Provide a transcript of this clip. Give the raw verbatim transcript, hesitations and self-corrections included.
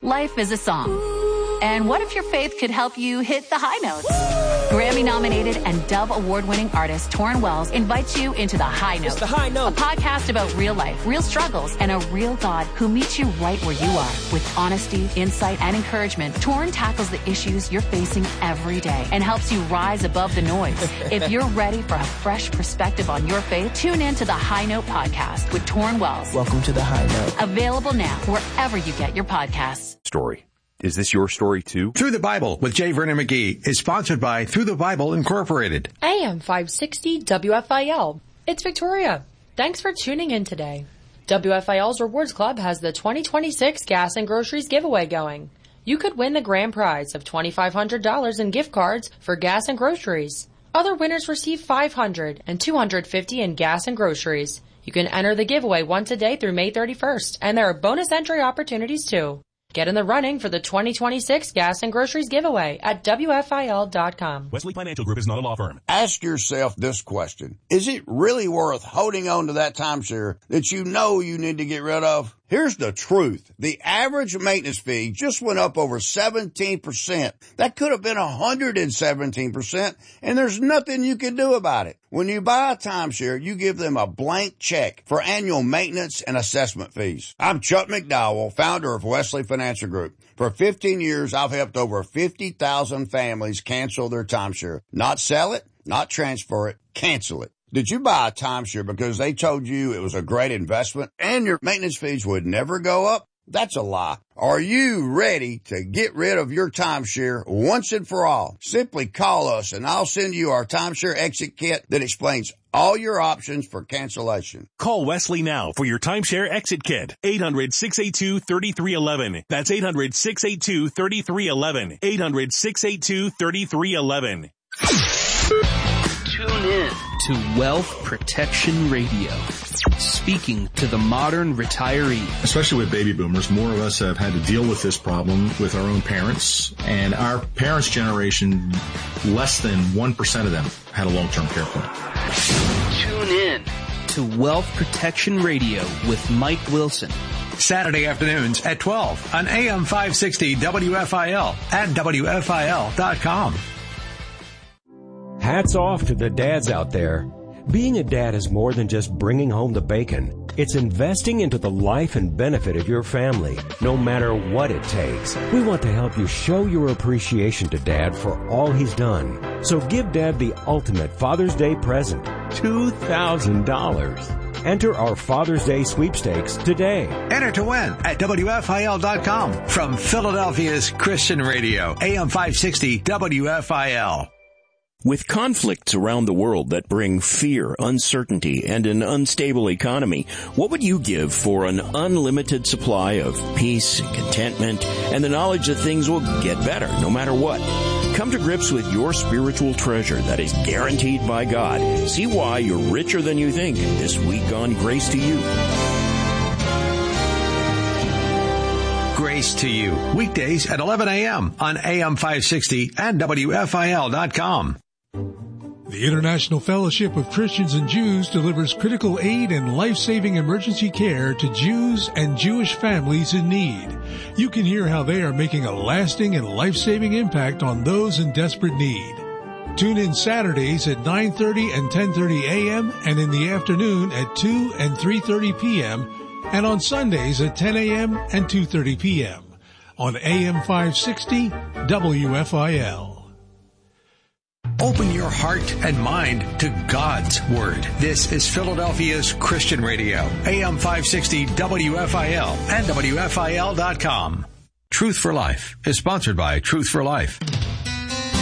Life is a song. And what if your faith could help you hit the high notes? Grammy-nominated and Dove Award-winning artist Torrin Wells invites you into The High Note. It's The High Note. A podcast about real life, real struggles, and a real God who meets you right where you are. With honesty, insight, and encouragement, Torrin tackles the issues you're facing every day and helps you rise above the noise. If you're ready for a fresh perspective on your faith, tune in to The High Note podcast with Torrin Wells. Welcome to The High Note. Available now wherever you get your podcasts. Story. Is this your story, too? Through the Bible with J. Vernon McGee is sponsored by Through the Bible Incorporated. A M five sixty W F I L. It's Victoria. Thanks for tuning in today. W F I L's Rewards Club has the twenty twenty-six Gas and Groceries giveaway going. You could win the grand prize of twenty-five hundred dollars in gift cards for gas and groceries. Other winners receive five hundred dollars and two hundred fifty dollars in gas and groceries. You can enter the giveaway once a day through May thirty-first, and there are bonus entry opportunities too. Get in the running for the twenty twenty-six Gas and Groceries giveaway at W F I L dot com. Wesley Financial Group is not a law firm. Ask yourself this question. Is it really worth holding on to that timeshare that you know you need to get rid of? Here's the truth. The average maintenance fee just went up over seventeen percent. That could have been one hundred seventeen percent, and there's nothing you can do about it. When you buy a timeshare, you give them a blank check for annual maintenance and assessment fees. I'm Chuck McDowell, founder of Wesley Financial Group. For fifteen years, I've helped over fifty thousand families cancel their timeshare. Not sell it, not transfer it, cancel it. Did you buy a timeshare because they told you it was a great investment and your maintenance fees would never go up? That's a lie. Are you ready to get rid of your timeshare once and for all? Simply call us and I'll send you our timeshare exit kit that explains all your options for cancellation. Call Wesley now for your timeshare exit kit. eight hundred, six eight two, three three one one. That's eight hundred, six eight two, three three one one. eight hundred, six eight two, three three one one. Tune in to Wealth Protection Radio, speaking to the modern retiree. Especially with baby boomers, more of us have had to deal with this problem with our own parents, and our parents' generation, less than one percent of them had a long-term care plan. Tune in to Wealth Protection Radio with Mike Wilson. Saturday afternoons at twelve on A M five sixty W F I L and W F I L dot com. Hats off to the dads out there. Being a dad is more than just bringing home the bacon. It's investing into the life and benefit of your family, no matter what it takes. We want to help you show your appreciation to Dad for all he's done. So give Dad the ultimate Father's Day present, two thousand dollars. Enter our Father's Day sweepstakes today. Enter to win at W F I L dot com from Philadelphia's Christian Radio, A M five sixty W F I L. With conflicts around the world that bring fear, uncertainty, and an unstable economy, what would you give for an unlimited supply of peace, contentment, and the knowledge that things will get better no matter what? Come to grips with your spiritual treasure that is guaranteed by God. See why you're richer than you think this week on Grace to You. Grace to You, weekdays at eleven a.m. on A M five sixty and W F I L dot com. The International Fellowship of Christians and Jews delivers critical aid and life-saving emergency care to Jews and Jewish families in need. You can hear how they are making a lasting and life-saving impact on those in desperate need. Tune in Saturdays at nine thirty and ten thirty a.m. and in the afternoon at two and three thirty p.m. and on Sundays at ten a.m. and two thirty p.m. on A M five sixty W F I L. Open your heart and mind to God's Word. This is Philadelphia's Christian Radio, A M five sixty W F I L and W F I L dot com. Truth for Life is sponsored by Truth for Life.